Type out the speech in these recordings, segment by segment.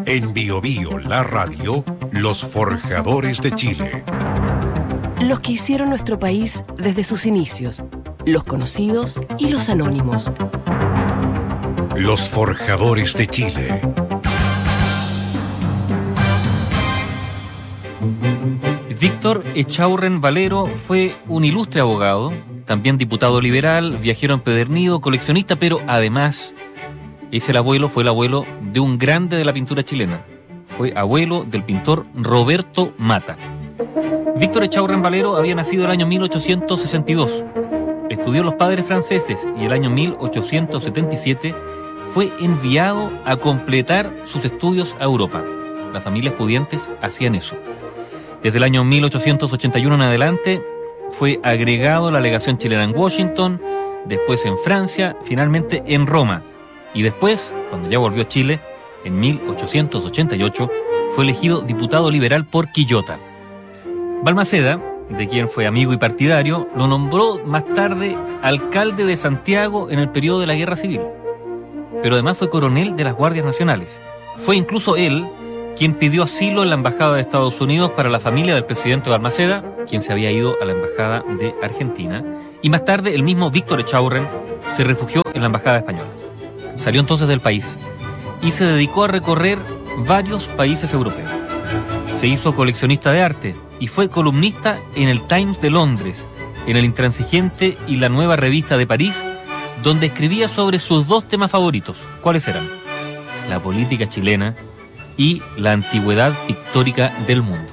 En Bio Bio, la radio, los forjadores de Chile. Los que hicieron nuestro país desde sus inicios, los conocidos y los anónimos. Los forjadores de Chile. Víctor Echaurren Valero fue un ilustre abogado, también diputado liberal, viajero empedernido, coleccionista, pero además fue el abuelo de un grande de la pintura chilena. Fue abuelo del pintor Roberto Mata. Víctor Echaurren Valero había nacido el año 1862. Estudió en los padres franceses y el año 1877 fue enviado a completar sus estudios a Europa. Las familias pudientes hacían eso. Desde el año 1881 en adelante fue agregado a la legación chilena en Washington, después en Francia, finalmente en Roma. Y después, cuando ya volvió a Chile, en 1888, fue elegido diputado liberal por Quillota. Balmaceda, de quien fue amigo y partidario, lo nombró más tarde alcalde de Santiago en el periodo de la Guerra Civil. Pero además fue coronel de las Guardias Nacionales. Fue incluso él quien pidió asilo en la Embajada de Estados Unidos para la familia del presidente Balmaceda, quien se había ido a la Embajada de Argentina, y más tarde el mismo Víctor Echaurren se refugió en la Embajada Española. Salió entonces del país y se dedicó a recorrer varios países europeos. Se hizo coleccionista de arte y fue columnista en el Times de Londres, en el Intransigente y la Nueva Revista de París, donde escribía sobre sus dos temas favoritos. ¿Cuáles eran? La política chilena y la antigüedad pictórica del mundo.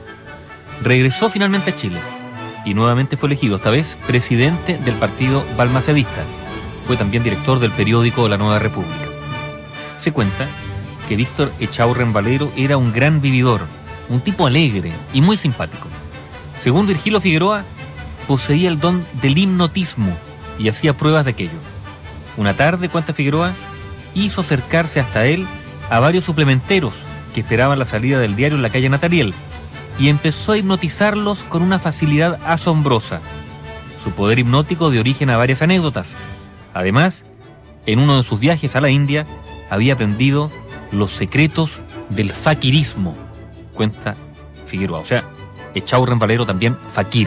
Regresó finalmente a Chile y nuevamente fue elegido, esta vez presidente del partido balmacedista. Fue también director del periódico La Nueva República. Se cuenta que Víctor Echaurren Valero era un gran vividor, un tipo alegre y muy simpático. Según Virgilio Figueroa, poseía el don del hipnotismo y hacía pruebas de aquello. Una tarde, cuenta Figueroa, hizo acercarse hasta él a varios suplementeros que esperaban la salida del diario en la calle Natariel y empezó a hipnotizarlos con una facilidad asombrosa. Su poder hipnótico dio origen a varias anécdotas. Además, en uno de sus viajes a la India, había aprendido los secretos del faquirismo, cuenta Figueroa. O sea, Echaurren Valero también faquir.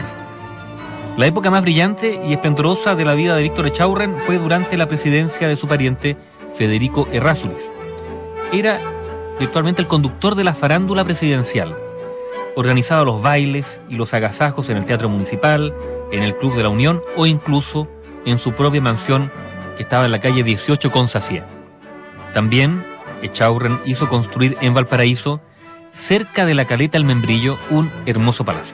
La época más brillante y esplendorosa de la vida de Víctor Echaurren fue durante la presidencia de su pariente Federico Errázuriz. Era virtualmente el conductor de la farándula presidencial. Organizaba los bailes y los agasajos en el Teatro Municipal, en el Club de la Unión o incluso en su propia mansión que estaba en la calle 18 con Sacié. También Echaurren hizo construir en Valparaíso, cerca de la Caleta El Membrillo, un hermoso palacio.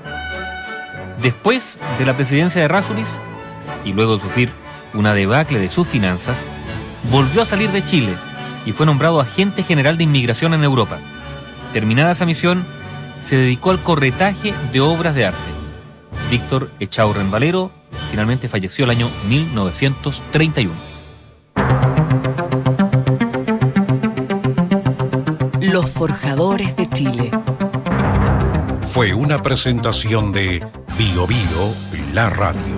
Después de la presidencia de Errázuriz y luego de sufrir una debacle de sus finanzas, volvió a salir de Chile y fue nombrado agente general de inmigración en Europa. Terminada esa misión, se dedicó al corretaje de obras de arte. Víctor Echaurren Valero finalmente falleció el año 1931. Los forjadores de Chile. Fue una presentación de Bio Bio, la radio.